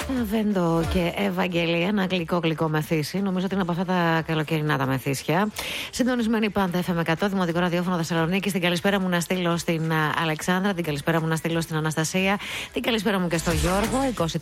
Βέντο και Ευαγγελία, ένα γλυκό μεθύσι. Νομίζω ότι είναι από αυτά τα καλοκαιρινά τα μεθύσια. Συντονισμένη πάντα FM 100, Δημοτικό Ραδιόφωνο Θεσσαλονίκη. Την καλησπέρα μου να στείλω στην Αλεξάνδρα, την καλησπέρα μου να στείλω στην Αναστασία, την καλησπέρα μου και στο Γιώργο.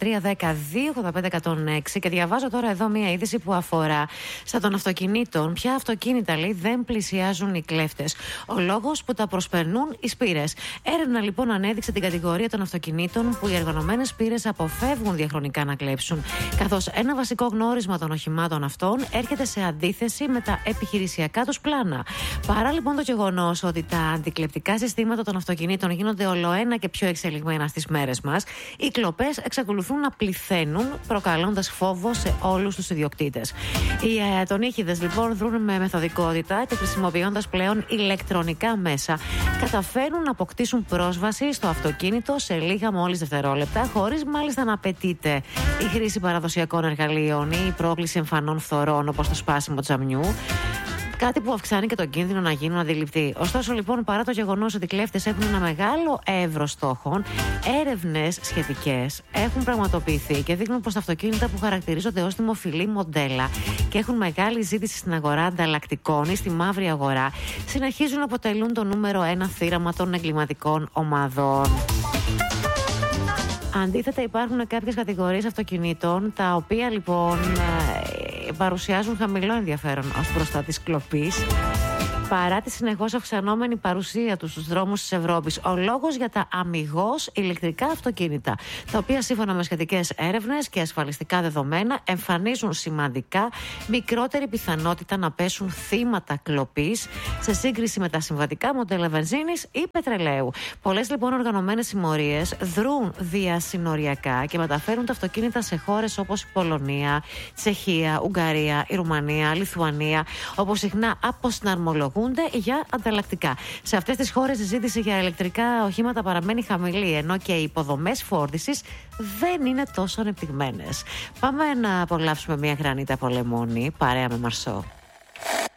2310-285-106. Και διαβάζω τώρα εδώ μία είδηση που αφορά στα των αυτοκινήτων. Ποια αυτοκίνητα, λέει, δεν πλησιάζουν οι κλέφτες. Ο λόγος που τα προσπερνούν οι σπήρες. Έρευνα λοιπόν ανέδειξε την κατηγορία των αυτοκινήτων που οι εργονομένες σπήρες αποφεύγουν διαχρονικά να κλέψουν, καθώς ένα βασικό γνώρισμα των οχημάτων αυτών έρχεται σε αντίθεση με τα επιχειρησιακά τους πλάνα. Παρά λοιπόν το γεγονός ότι τα αντικλεπτικά συστήματα των αυτοκινήτων γίνονται ολοένα και πιο εξελιγμένα στις μέρες μας, οι κλοπές εξακολουθούν να πληθαίνουν, προκαλώντας φόβο σε όλους τους ιδιοκτήτες. Οι ατονίχηδες λοιπόν δρούν με μεθοδικότητα και χρησιμοποιώντας πλέον ηλεκτρονικά μέσα, καταφέρουν να αποκτήσουν πρόσβαση στο αυτοκίνητο σε λίγα μόλις δευτερόλεπτα, χωρίς μάλιστα να απαιτείται η χρήση παραδοσιακών εργαλείων ή η πρόκληση εμφανών φθορών όπως το σπάσιμο τζαμιού. Κάτι που αυξάνει και τον κίνδυνο να γίνουν αντιληπτοί. Ωστόσο, λοιπόν, παρά το γεγονός ότι οι κλέφτες έχουν ένα μεγάλο εύρος στόχων, έρευνες σχετικές έχουν πραγματοποιηθεί και δείχνουν πως τα αυτοκίνητα που χαρακτηρίζονται ως δημοφιλή μοντέλα και έχουν μεγάλη ζήτηση στην αγορά ανταλλακτικών ή στη μαύρη αγορά, συνεχίζουν να αποτελούν το νούμερο 1 θύραμα των εγκληματικών ομάδων. Αντίθετα, υπάρχουν κάποιες κατηγορίες αυτοκινήτων, τα οποία λοιπόν παρουσιάζουν χαμηλό ενδιαφέρον ως μπροστά της κλοπής, παρά τη συνεχώς αυξανόμενη παρουσία τους στους δρόμους της Ευρώπης. Ο λόγος για τα αμιγώς ηλεκτρικά αυτοκίνητα, τα οποία σύμφωνα με σχετικές έρευνες και ασφαλιστικά δεδομένα εμφανίζουν σημαντικά μικρότερη πιθανότητα να πέσουν θύματα κλοπής σε σύγκριση με τα συμβατικά μοντέλα βενζίνης ή πετρελαίου. Πολλές λοιπόν οργανωμένες συμμορίες δρούν διασυνοριακά και μεταφέρουν τα αυτοκίνητα σε χώρες όπως η Πολωνία, Τσεχία, Ουγγαρία, η Ρουμανία, Λιθουανία, όπου συχνά αποσυναρμολογούν για ανταλλακτικά. Σε αυτές τις χώρες η ζήτηση για ηλεκτρικά οχήματα παραμένει χαμηλή, ενώ και οι υποδομές φόρτισης δεν είναι τόσο ανεπτυγμένες. Πάμε να απολαύσουμε μια γρανίτα από λεμόνι, παρέα με Μαρσό.